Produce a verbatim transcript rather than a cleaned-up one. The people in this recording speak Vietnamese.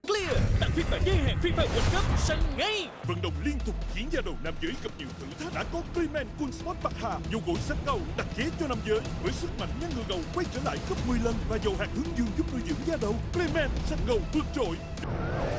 Clear, tặng phiên bản giới hạn FIFA World Cup sân ngay. Vận động liên tục khiến da đầu nam giới gặp nhiều thử thách. Đã có Clayman Cool Sport bạc hà, dầu gội sát gâu đặc chế cho nam giới với sức mạnh ngăn ngừa gầu quay trở lại gấp mười lần và dầu hạt hướng dương giúp nuôi dưỡng da đầu. Clayman sát gâu vượt trội.